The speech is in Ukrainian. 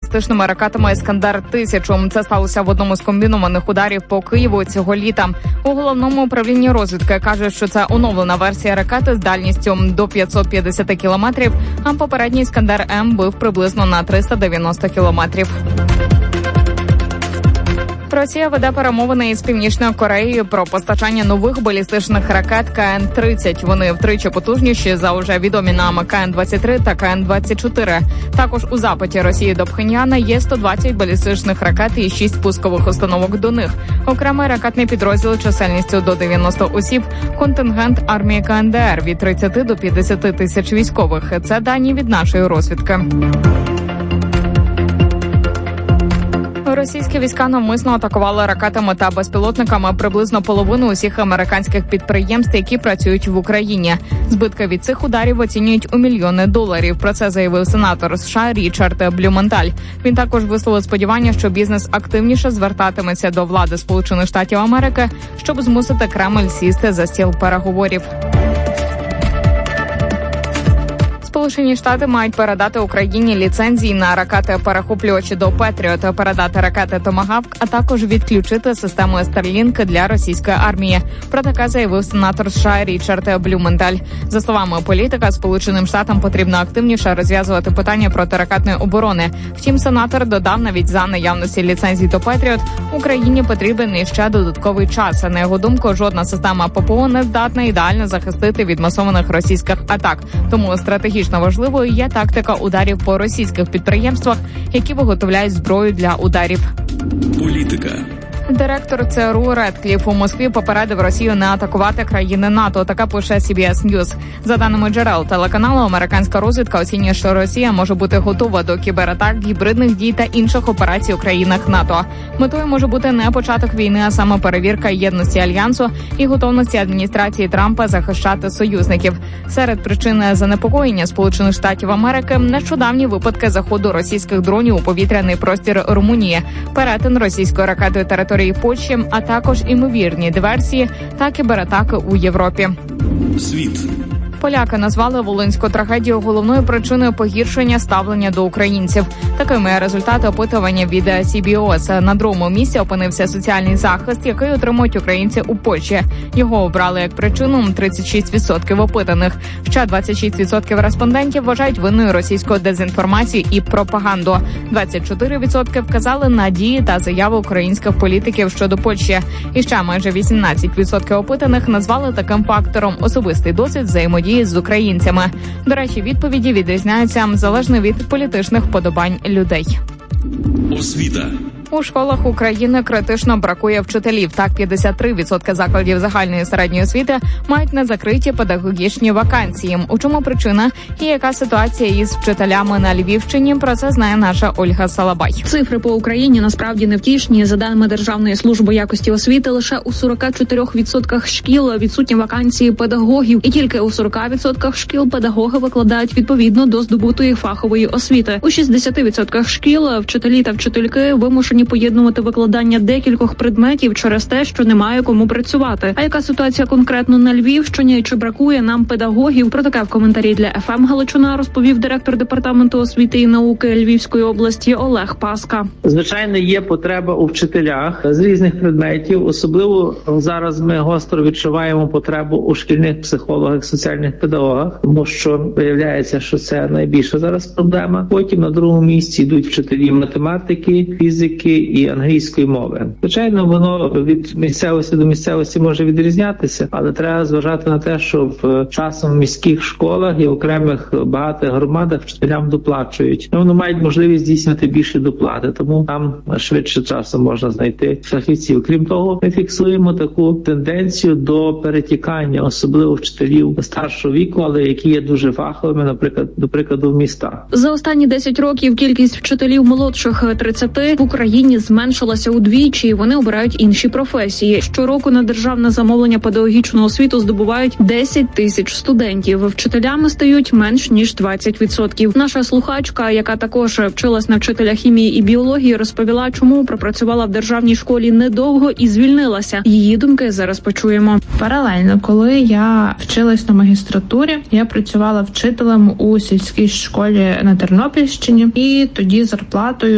балістичними ракетами «Іскандер-1000». Це сталося в одному з комбінованих ударів по Києву цього літа. У головному управлінні розвідки кажуть, що це оновлена версія ракети з дальністю до 550 кілометрів, а попередній «Іскандер-М» бив приблизно на 390 кілометрів. Росія веде перемовини із Північною Кореєю про постачання нових балістичних ракет КН-30. Вони втричі потужніші за уже відомі нам КН-23 та КН-24. Також у запиті Росії до Пхеньяна є 120 балістичних ракет і 6 пускових установок до них. Окремий ракетний підрозділ чисельністю до 90 осіб, контингент армії КНДР від 30 до 50 тисяч військових. Це дані від нашої розвідки. Російські війська навмисно атакували ракетами та безпілотниками приблизно половину усіх американських підприємств, які працюють в Україні. Збитки від цих ударів оцінюють у мільйони доларів. Про це заявив сенатор США Річард Блюменталь. Він також висловив сподівання, що бізнес активніше звертатиметься до влади Сполучених Штатів Америки, щоб змусити Кремль сісти за стіл переговорів. Сполучені Штати мають передати Україні ліцензії на ракети-перехоплювачі до «Петріот», передати ракети «Томагавк», а також відключити систему «Старлінк» для російської армії. Про таке заявив сенатор США Річард Блюменталь. За словами політика, Сполученим Штатам потрібно активніше розв'язувати питання протиракетної оборони. Втім, сенатор додав, навіть за наявності ліцензій до «Петріот» Україні потрібен іще додатковий час. На його думку, жодна система ППО не здатна ідеально захистити від масованих російських атак. Тому стратегічно важливою є тактика ударів по російських підприємствах, які виготовляють зброю для ударів. Політика. Директор ЦРУ Редкліф у Москві попередив Росію не атакувати країни НАТО. Таке пише CBS News. За даними джерел телеканалу, американська розвідка оцінює, що Росія може бути готова до кібератак, гібридних дій та інших операцій у країнах НАТО. Метою може бути не початок війни, а саме перевірка єдності Альянсу і готовності адміністрації Трампа захищати союзників. Серед причин занепокоєння Сполучених Штатів Америки – нещодавні випадки заходу російських дронів у повітряний простір Румунії, перетин російської ракетою території Польщі, а також імовірні диверсії та кібератаки у Європі. Світ. Поляки назвали волинську трагедію головною причиною погіршення ставлення до українців. Такими результати опитування від CBOS. На другому місці опинився соціальний захист, який отримують українці у Польщі. Його обрали як причину 36% опитаних. Ще 26% респондентів вважають винною російську дезінформацію і пропаганду. 24% вказали на дії та заяви українських політиків щодо Польщі. І ще майже 18% опитаних назвали таким фактором особистий досвід взаємодії з українцями. До речі, відповіді відрізняються залежно від політичних вподобань людей. Освіта. У школах України критично бракує вчителів. Так, 53% закладів загальної середньої освіти мають незакриті педагогічні вакансії. У чому причина і яка ситуація із вчителями на Львівщині? Про це знає наша Ольга Салабай. Цифри по Україні насправді невтішні. За даними Державної служби якості освіти, лише у 44% шкіл відсутні вакансії педагогів. І тільки у 40% шкіл педагоги викладають відповідно до здобутої фахової освіти. У 60% шкіл вчителі та вчительки вимушені поєднувати викладання декількох предметів через те, що немає кому працювати. А яка ситуація конкретно на Львівщині? Чи бракує нам педагогів? Про таке в коментарі для ФМ Галичина розповів директор департаменту освіти і науки Львівської області Олег Паска. Звичайно, є потреба у вчителях з різних предметів. Особливо зараз ми гостро відчуваємо потребу у шкільних психологах, соціальних педагогах, тому що виявляється, що це найбільша зараз проблема. Потім на другому місці йдуть вчителі математики, фізики і англійської мови. Звичайно, воно від місцевості до місцевості може відрізнятися, але треба зважати на те, що в часом в міських школах і окремих багатих громадах вчителям доплачують. Вони мають можливість здійснювати більше доплати, тому там швидше часом можна знайти фахівців. Крім того, ми фіксуємо таку тенденцію до перетікання, особливо вчителів старшого віку, але які є дуже фаховими, наприклад, до прикладу, в містах. За останні 10 років кількість вчителів молодших 30 в Україні зменшилася удвічі, вони обирають інші професії. Щороку на державне замовлення педагогічного освіту здобувають 10 тисяч студентів. Вчителями стають менш ніж 20%. Наша слухачка, яка також вчилась на вчителя хімії і біології, розповіла, чому пропрацювала в державній школі недовго і звільнилася. Її думки зараз почуємо. Паралельно, коли я вчилась на магістратурі, я працювала вчителем у сільській школі на Тернопільщині, і тоді зарплатою